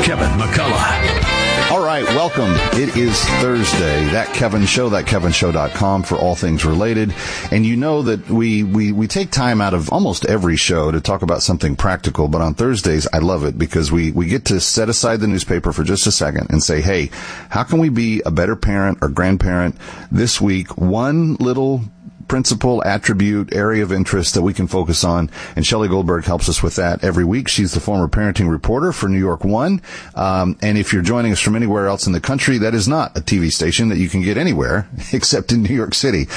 Kevin McCullough. All right, welcome. It is Thursday. That Kevin Show, thatkevinshow.com for all things related. And you know that we take time out of almost every show to talk about something practical, but on Thursdays, I love it because we get to set aside the newspaper for just a second and say, hey, how can we be a better parent or grandparent this week? One little principal attribute, area of interest that we can focus on. And Shelley Goldberg helps us with that every week. She's the former parenting reporter for New York One. And if you're joining us from anywhere else in the country, that is not a TV station that you can get anywhere except in New York City.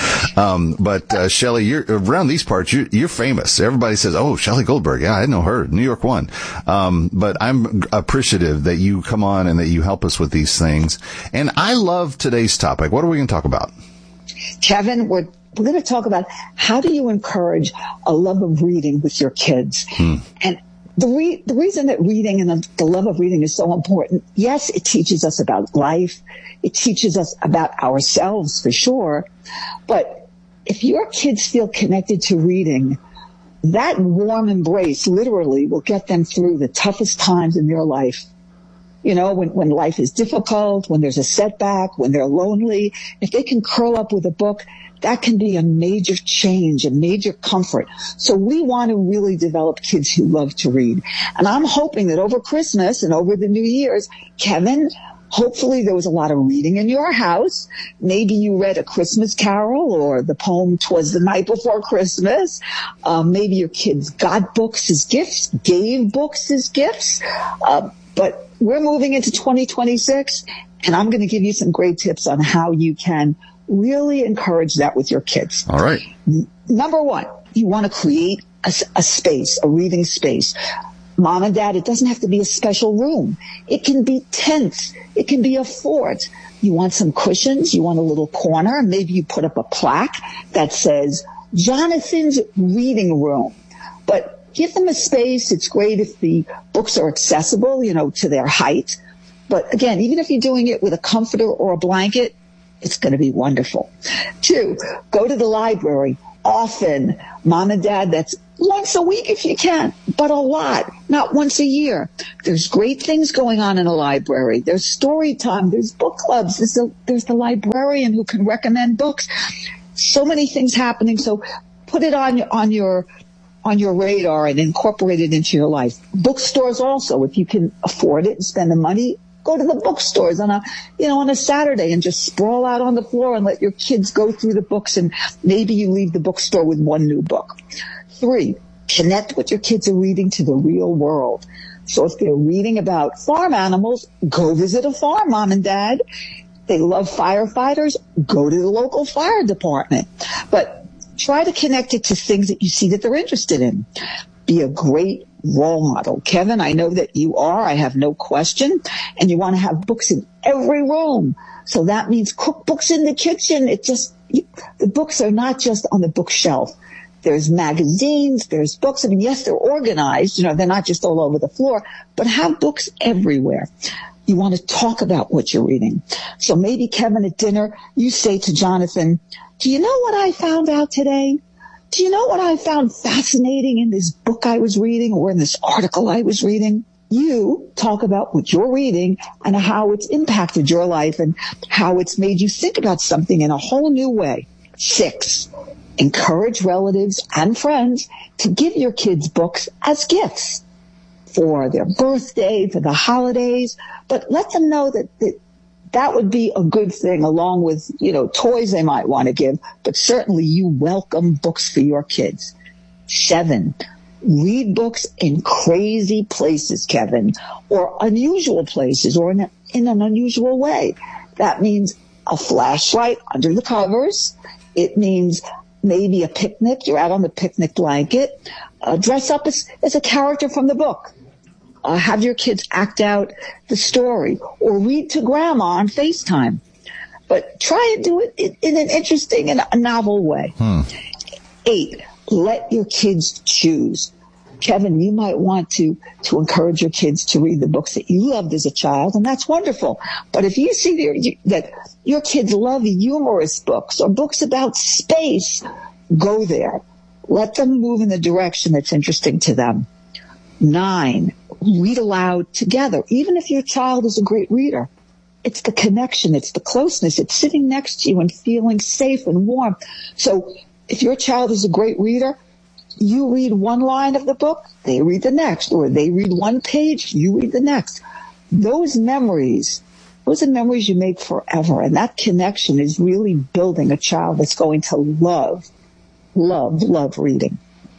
But Shelley, you're around these parts, you're famous. Everybody says, oh, Shelley Goldberg. Yeah, I know her. New York One. But I'm appreciative that you come on and that you help us with these things. And I love today's topic. What are we going to talk about? Kevin, we're going to talk about how do you encourage a love of reading with your kids. And the reason that reading and the love of reading is so important, yes, it teaches us about life. It teaches us about ourselves for sure. But if your kids feel connected to reading, that warm embrace literally will get them through the toughest times in their life. You know, when life is difficult, when there's a setback, when they're lonely, if they can curl up with a book, that can be a major change, a major comfort. So we want to really develop kids who love to read. And I'm hoping that over Christmas and over the New Year's, Kevin, hopefully there was a lot of reading in your house. Maybe you read A Christmas Carol or the poem 'Twas the Night Before Christmas. Maybe your kids got books as gifts, gave books as gifts. But we're moving into 2026, and I'm going to give you some great tips on how you can really encourage that with your kids. All right. Number one, you want to create a space, a reading space. Mom and Dad, it doesn't have to be a special room. It can be tents. It can be a fort. You want some cushions. You want a little corner. Maybe you put up a plaque that says, Jonathan's reading room. But give them a space. It's great if the books are accessible, you know, to their height. But again, even if you're doing it with a comforter or a blanket, it's going to be wonderful. 2, go to the library often. Mom and Dad, that's once a week if you can, but a lot, not once a year. There's great things going on in a library. There's story time. There's book clubs. There's the librarian who can recommend books. So many things happening. So put it on your radar and incorporate it into your life. Bookstores also, if you can afford it and spend the money, go to the bookstores on a Saturday and just sprawl out on the floor and let your kids go through the books, and maybe you leave the bookstore with one new book. 3, connect what your kids are reading to the real world. So if they're reading about farm animals, go visit a farm, Mom and Dad. They love firefighters, go to the local fire department. But try to connect it to things that you see that they're interested in. Be a great role model. Kevin, I know that you are. I have no question. And you want to have books in every room. So that means cookbooks in the kitchen. The books are not just on the bookshelf. There's magazines, there's books. I mean, yes, they're organized. You know, they're not just all over the floor, but have books everywhere. You want to talk about what you're reading. So maybe, Kevin, at dinner, you say to Jonathan, do you know what I found out today? Do you know what I found fascinating in this book I was reading or in this article I was reading? You talk about what you're reading and how it's impacted your life and how it's made you think about something in a whole new way. 6, encourage relatives and friends to give your kids books as gifts for their birthday, for the holidays, but let them know that would be a good thing along with, you know, toys they might want to give, but certainly you welcome books for your kids. 7, read books in crazy places, Kevin, or unusual places or in an unusual way. That means a flashlight under the covers. It means maybe a picnic. You're out on the picnic blanket. Dress up as a character from the book. Have your kids act out the story or read to grandma on FaceTime. But try and do it in an interesting and a novel way. 8, let your kids choose. Kevin, you might want to encourage your kids to read the books that you loved as a child, and that's wonderful. But if you see that your kids love humorous books or books about space, go there. Let them move in the direction that's interesting to them. 9, read aloud together. Even if your child is a great reader, it's the connection, it's the closeness, it's sitting next to you and feeling safe and warm. So if your child is a great reader, you read one line of the book, they read the next, or they read one page, you read the next. Those are memories you make forever. And that connection is really building a child that's going to love reading.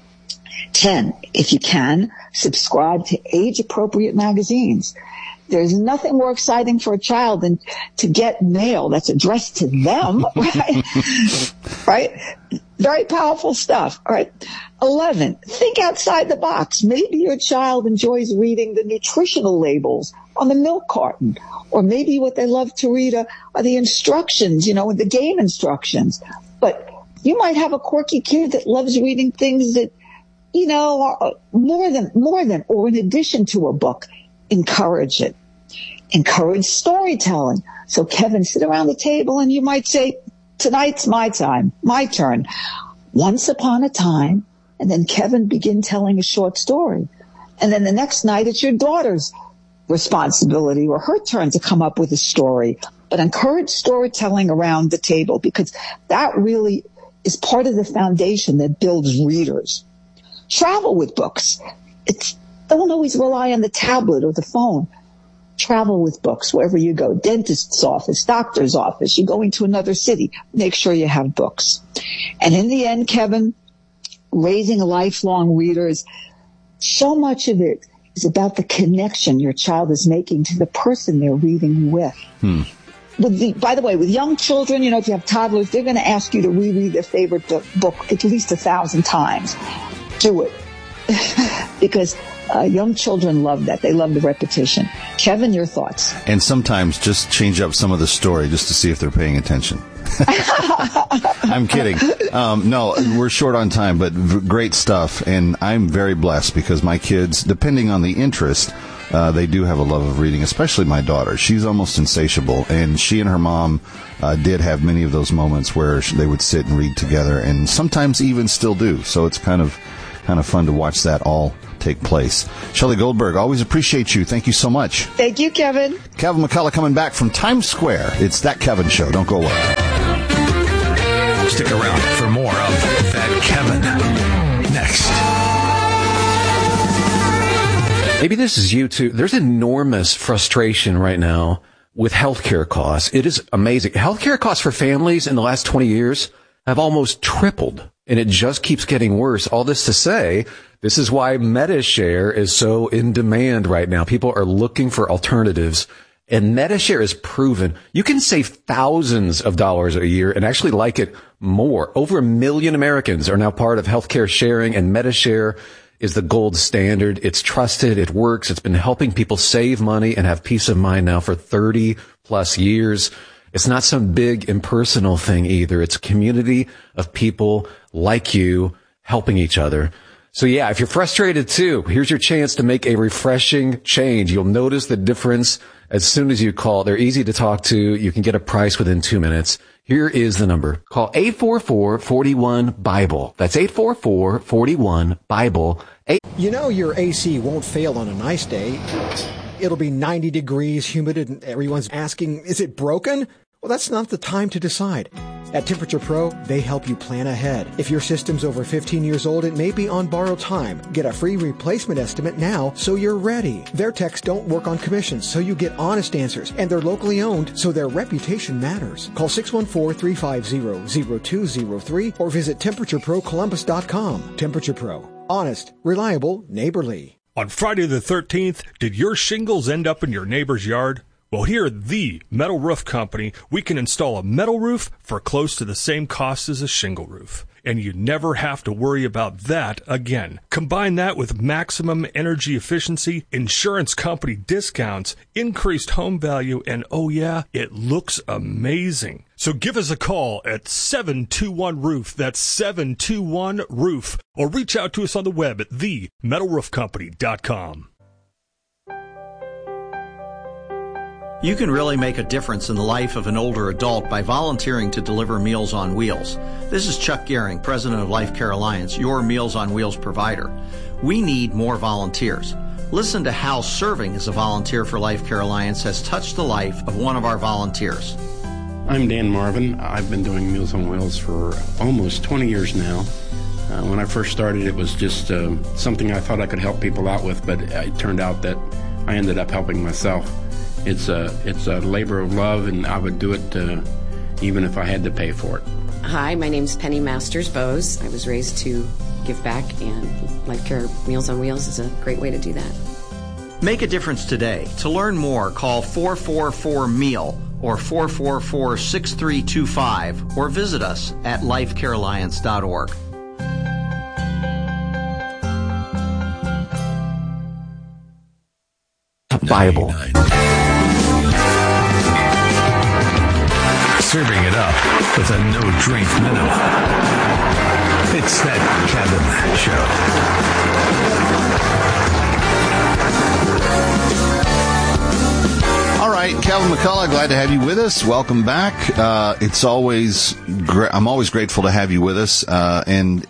10, if you can, subscribe to age-appropriate magazines. There's nothing more exciting for a child than to get mail that's addressed to them, right? Right? Very powerful stuff. All right. 11, think outside the box. Maybe your child enjoys reading the nutritional labels on the milk carton, or maybe what they love to read are the instructions, the game instructions. But you might have a quirky kid that loves reading things that, are more than, or in addition to a book. Encourage it. Encourage storytelling. So Kevin, sit around the table and you might say, tonight's my time, my turn. Once upon a time, and then Kevin begin telling a short story. And then the next night it's your daughter's responsibility or her turn to come up with a story. But encourage storytelling around the table, because that really is part of the foundation that builds readers. Travel with books. Don't always rely on the tablet or the phone. Travel with books wherever you go. Dentist's office, doctor's office. You're going to another city. Make sure you have books. And in the end, Kevin, raising a lifelong reader is so much of it is about the connection your child is making to the person they're reading with. By the way, with young children, if you have toddlers, they're going to ask you to reread their favorite book at least 1,000 times. Do it. Because young children love that. They love the repetition. Kevin, your thoughts? And sometimes just change up some of the story just to see if they're paying attention. I'm kidding. No, we're short on time, but great stuff. And I'm very blessed because my kids, depending on the interest, they do have a love of reading, especially my daughter. She's almost insatiable, and she and her mom did have many of those moments where they would sit and read together, and sometimes even still do. So it's kind of fun to watch that all take place. Shelley Goldberg, always appreciate you. Thank you so much. Thank you, Kevin. Kevin McCullough coming back from Times Square. It's That Kevin Show. Don't go away. Stick around for more of That Kevin next. Maybe this is you too. There's enormous frustration right now with healthcare costs. It is amazing. Healthcare costs for families in the last 20 years have almost tripled, and it just keeps getting worse. All this to say, this is why MediShare is so in demand right now. People are looking for alternatives, and MediShare is proven you can save thousands of dollars a year and actually like it more. Over 1 million Americans are now part of healthcare sharing, and MediShare is the gold standard. It's trusted. It works. It's been helping people save money and have peace of mind now for 30 plus years. It's not some big impersonal thing either. It's a community of people like you helping each other. So yeah, if you're frustrated too, here's your chance to make a refreshing change. You'll notice the difference as soon as you call. They're easy to talk to. You can get a price within 2 minutes. Here is the number. Call 844-41-BIBLE. That's 844-41-BIBLE. Your AC won't fail on a nice day. It'll be 90 degrees, humid, and everyone's asking, is it broken? Well, that's not the time to decide. At Temperature Pro, they help you plan ahead. If your system's over 15 years old, it may be on borrowed time. Get a free replacement estimate now so you're ready. Their techs don't work on commissions, so you get honest answers. And they're locally owned, so their reputation matters. Call 614-350-0203 or visit TemperatureProColumbus.com. Temperature Pro. Honest, reliable, neighborly. On Friday the 13th, did your shingles end up in your neighbor's yard? Well, here at the Metal Roof Company, we can install a metal roof for close to the same cost as a shingle roof. And you never have to worry about that again. Combine that with maximum energy efficiency, insurance company discounts, increased home value, and oh yeah, it looks amazing. So give us a call at 721-ROOF. That's 721-ROOF. Or reach out to us on the web at themetalroofcompany.com. You can really make a difference in the life of an older adult by volunteering to deliver Meals on Wheels. This is Chuck Gehring, president of Life Care Alliance, your Meals on Wheels provider. We need more volunteers. Listen to how serving as a volunteer for Life Care Alliance has touched the life of one of our volunteers. I'm Dan Marvin. I've been doing Meals on Wheels for almost 20 years now. When I first started, it was just something I thought I could help people out with, but it turned out that I ended up helping myself. It's a labor of love, and I would do it even if I had to pay for it. Hi, my name's Penny Masters Bose. I was raised to give back, and Life Care Meals on Wheels is a great way to do that. Make a difference today. To learn more, call 444-MEAL or 444-6325 or visit us at lifecarealliance.org. Bible. Serving it up with a no-drink minimum. It's that Kevin Show. All right, Calvin McCullough, glad to have you with us. Welcome back. It's always I'm always grateful to have you with us. And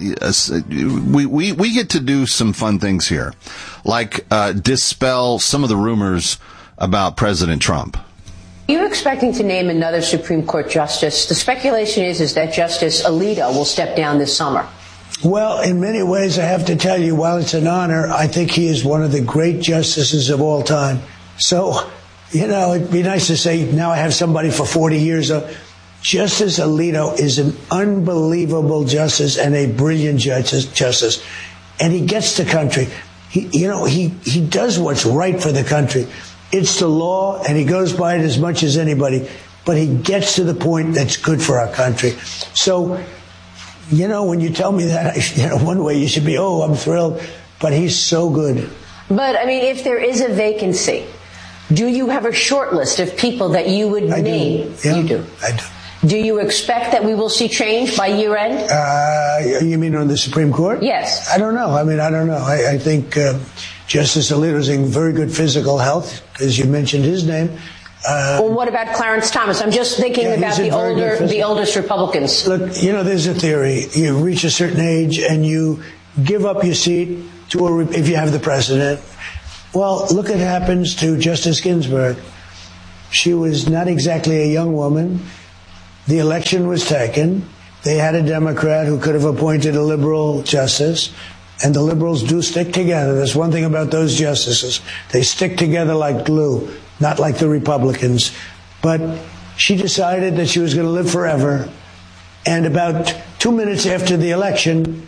we get to do some fun things here, like dispel some of the rumors about President Trump. Are you expecting to name another Supreme Court justice? The speculation is that Justice Alito will step down this summer. Well, in many ways, I have to tell you, while it's an honor, I think he is one of the great justices of all time. So, it'd be nice to say, now I have somebody for 40 years. Justice Alito is an unbelievable justice and a brilliant justice. And he gets the country. He does what's right for the country. It's the law, and he goes by it as much as anybody. But he gets to the point that's good for our country. So, when you tell me that, one way you should be, I'm thrilled. But he's so good. But, if there is a vacancy, do you have a short list of people that you would name? Yeah, you do. I do. Do you expect that we will see change by year end? You mean on the Supreme Court? Yes. I don't know. I don't know. I think Justice Alito's in very good physical health, as you mentioned his name. Well, what about Clarence Thomas? I'm just thinking about the oldest Republicans. Look, there's a theory. You reach a certain age and you give up your seat if you have the precedent. Well, look what happens to Justice Ginsburg. She was not exactly a young woman. The election was taken. They had a Democrat who could have appointed a liberal justice, and the liberals do stick together. There's one thing about those justices. They stick together like glue, not like the Republicans. But she decided that she was going to live forever, and about 2 minutes after the election,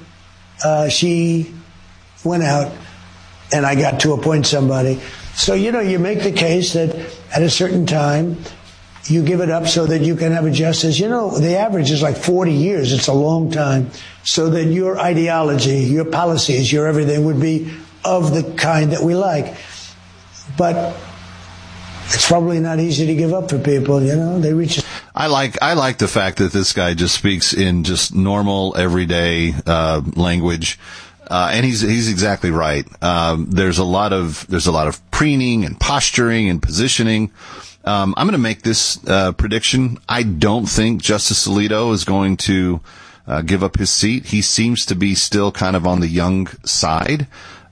she went out, and I got to appoint somebody. So, you make the case that at a certain time, you give it up so that you can have a justice. The average is like 40 years. It's a long time. So that your ideology, your policies, your everything would be of the kind that we like. But it's probably not easy to give up for people, They reach. I like the fact that this guy just speaks in just normal, everyday language. And he's exactly right. There's a lot of preening and posturing and positioning. I'm going to make this prediction. I don't think Justice Alito is going to give up his seat. He seems to be still kind of on the young side.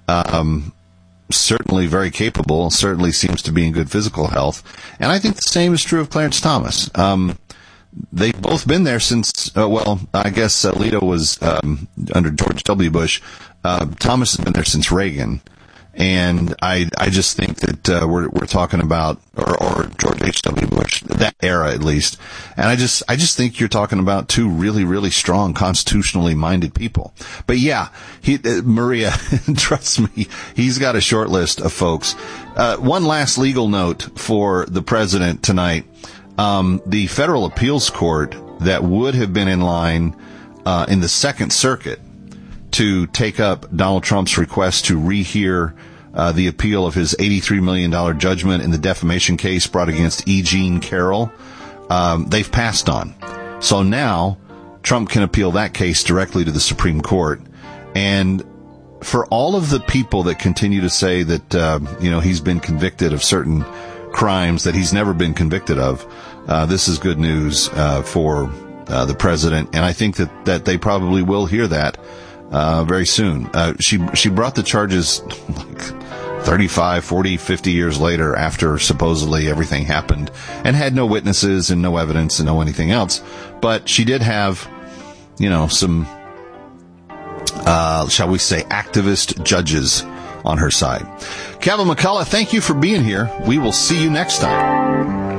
Certainly very capable. Certainly seems to be in good physical health. And I think the same is true of Clarence Thomas. They've both been there since, I guess Alito was under George W. Bush. Thomas has been there since Reagan. And I just think that we're talking about or George H.W. Bush, that era at least. And I just think you're talking about two really, really strong, constitutionally minded people. But yeah, Maria, trust me, he's got a short list of folks. One last legal note for the president tonight. The federal appeals court that would have been in line in the Second Circuit to take up Donald Trump's request to rehear the appeal of his $83 million judgment in the defamation case brought against E. Jean Carroll. They've passed on. So now Trump can appeal that case directly to the Supreme Court. And for all of the people that continue to say that, he's been convicted of certain crimes that he's never been convicted of, this is good news for the president. And I think that they probably will hear that very soon. She brought the charges 35, 40, 50 years later, after supposedly everything happened, and had no witnesses and no evidence and no anything else. But she did have, some, shall we say, activist judges on her side. Kevin McCullough, thank you for being here. We will see you next time.